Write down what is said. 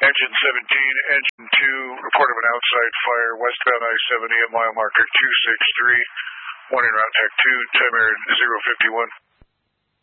Engine 17, Engine 2, report of an outside fire, westbound I-70 at mile marker 263. Warning route tech 2, time error 051.